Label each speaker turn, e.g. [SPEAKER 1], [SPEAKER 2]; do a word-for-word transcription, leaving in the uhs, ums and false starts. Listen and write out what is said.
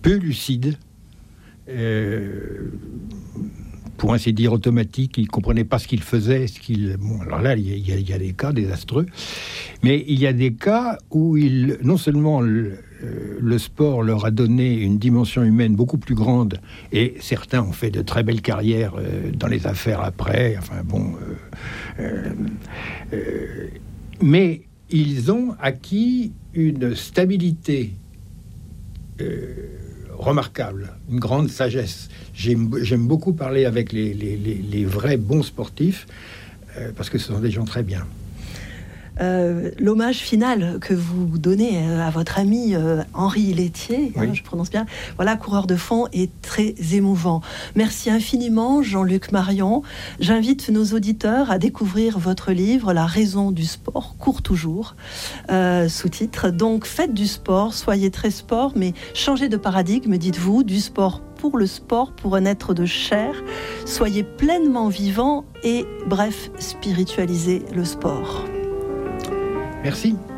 [SPEAKER 1] peu lucide, euh, pour ainsi dire automatique. Il ne comprenait pas ce qu'il faisait. Ce qu'il... Bon, alors là, il y, a, il y a des cas désastreux, mais il y a des cas où il, non seulement le, le sport leur a donné une dimension humaine beaucoup plus grande, et certains ont fait de très belles carrières euh, dans les affaires après, enfin bon, euh, euh, euh, mais ils ont acquis une stabilité euh, remarquable, une grande sagesse. J'aime, j'aime beaucoup parler avec les, les, les, les vrais bons sportifs, euh, parce que ce sont des gens très bien.
[SPEAKER 2] Euh, l'hommage final que vous donnez à votre ami euh, Henri Lethier, oui. hein, je prononce bien, voilà, coureur de fond, est très émouvant. Merci infiniment, Jean-Luc Marion. J'invite nos auditeurs à découvrir votre livre, La raison du sport, court toujours, euh, sous-titre. Donc, faites du sport, soyez très sport, mais changez de paradigme, dites-vous, du sport pour le sport, pour un être de chair. Soyez pleinement vivant et, bref, spiritualisez le sport.
[SPEAKER 1] Merci.